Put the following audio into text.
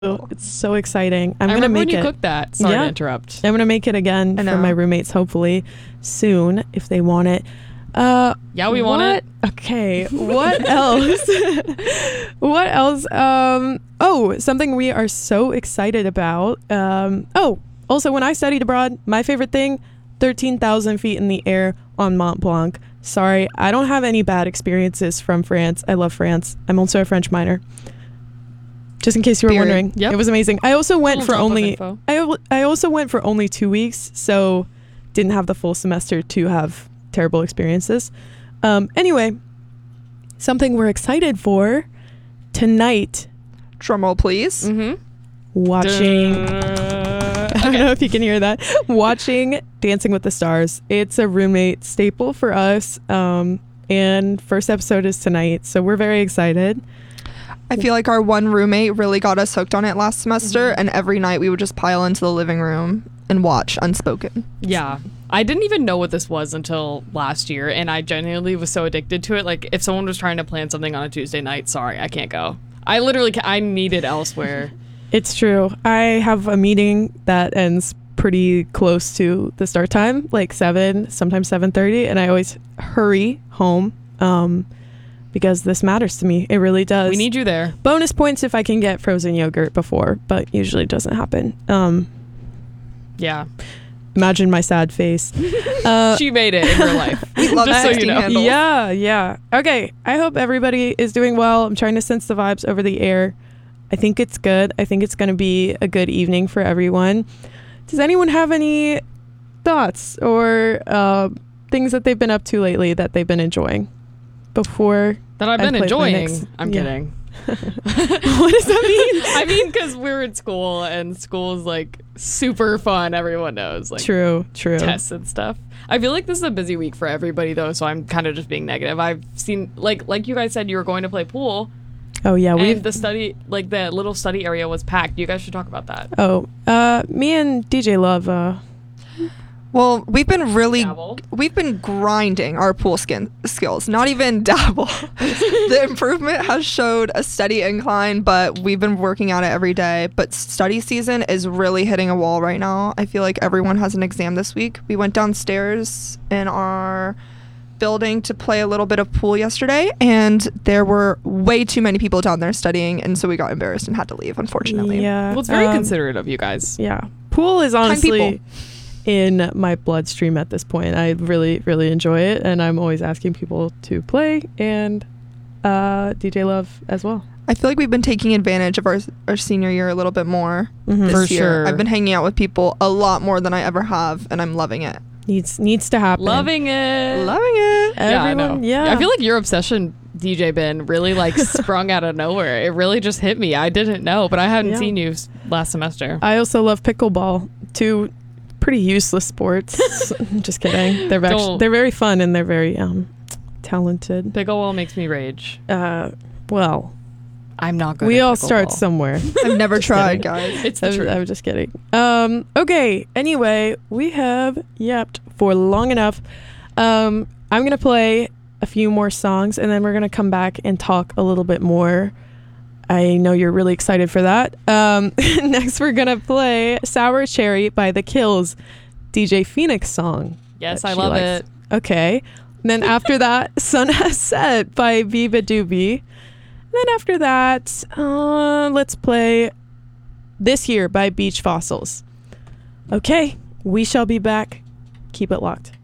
It's so exciting. I gonna remember make when you it. cooked that. Sorry Yeah. to interrupt. I'm gonna make it again I for know. my roommates, hopefully soon if they want it. Yeah, we want it. Okay, what else? What else? Oh, something we are so excited about. Also, when I studied abroad, my favorite thing, 13,000 feet in the air on Mont Blanc. Sorry, I don't have any bad experiences from France. I love France. I'm also a French minor. Just in case you were Period. wondering. Yep. It was amazing. I also went for Little drop of only info. I also went for only 2 weeks, so didn't have the full semester to have terrible experiences. Anyway, something we're excited for tonight, Drumroll, please. Mm-hmm. watching I don't know if you can hear that. Watching Dancing with the Stars. It's a roommate staple for us. And first episode is tonight, so we're very excited. I feel like our one roommate really got us hooked on it last semester, and every night we would just pile into the living room and watch Unspoken. Yeah. I didn't even know what this was until last year, and I genuinely was so addicted to it. Like, if someone was trying to plan something on a Tuesday night, sorry, I can't go. I literally I need it elsewhere. It's true. I have a meeting that ends pretty close to the start time, like 7, sometimes 7:30, and I always hurry home because this matters to me. It really does. We need you there. bonus points if I can get frozen yogurt before, but usually doesn't happen. Yeah. Imagine my sad face. She made it in her life. We love Just so you 16 know. handles. Yeah. Okay. I hope everybody is doing well. I'm trying to sense the vibes over the air. I think it's good. I think it's going to be a good evening for everyone. Does anyone have any thoughts or things that they've been up to lately that they've been enjoying before? That I've I been played my enjoying. next- I'm yeah. kidding. What does that mean? I mean, because we're in school, and school is like super fun. Everyone knows, like True. tests and stuff. I feel like this is a busy week for everybody, though. So I'm kind of just being negative. I've seen like you guys said, you were going to play pool, Oh yeah, and the little study area was packed. You guys should talk about that. Me and DJ Love. Well, we've Dabble. been grinding our pool skills, not even dabble. The improvement has showed a steady incline, but we've been working at it every day. But study season is really hitting a wall right now. I feel like everyone has an exam this week. We went downstairs in our building to play a little bit of pool yesterday, and there were way too many people down there studying, and so we got embarrassed and had to leave, unfortunately. Yeah. Well, it's very considerate of you guys. Yeah. Pool is Kind honestly people. in my bloodstream at this point. I really, really enjoy it, and I'm always asking people to play, and DJ Love as well. I feel like we've been taking advantage of our senior year a little bit more this For year. sure. I've been hanging out with people a lot more than I ever have, and I'm loving it. Needs to happen. Loving it. Loving it. Everyone, yeah, I know. yeah. I feel like your obsession, DJ Ben, really like sprung out of nowhere. It really just hit me. I didn't know, but I hadn't Yeah. seen you last semester. I also love pickleball. Two pretty useless sports. Just kidding. They're Don't. they're very fun and they're very talented. Pickleball makes me rage. Well, I'm not good. we at all start pickleball. somewhere. I've never Just tried, kidding. guys. It's the truth. I was just kidding. Okay. Anyway, we have yapped for long enough. I'm gonna play a few more songs, and then we're gonna come back and talk a little bit more. I know you're really excited for that. Next, we're gonna play "Sour Cherry" by The Kills, DJ Phoenix song. Yes, that I she love likes. it. Okay. And then after that, "Sun Has Set" by Viva Doobie. And then after that, let's play "This Year" by Beach Fossils. Okay, we shall be back. Keep it locked.